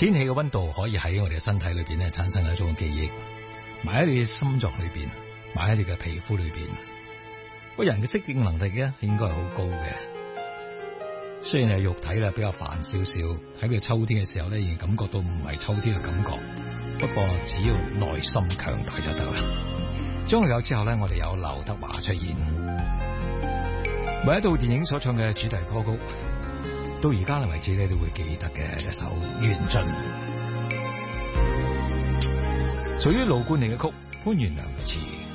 天氣嘅溫度可以喺我哋嘅身體裏邊咧產生一種記憶，埋喺你嘅心臟裏邊，埋喺你嘅皮膚裏邊。個人嘅適應能力咧應該係好高嘅。雖然係肉體咧比較煩少少，喺呢個秋天嘅時候咧，仍然感覺到唔係秋天嘅感覺。不過只要內心強大就得啦。將來有之後咧，我哋有劉德華出現，每一套電影所唱嘅主題歌曲，到而家為止你都會記得嘅一首《緣盡》，屬於盧冠廷嘅曲，潘源良嘅詞。